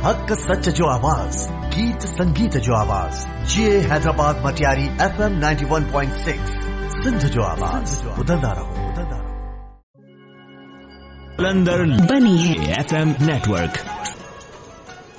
हक सच जो आवाज, गीत संगीत जो आवाज, ये हैदराबाद मटियारी FM 91.6 सिंध जो आवाज, बदलता रहो। बुलंदर बनी है FM नेटवर्क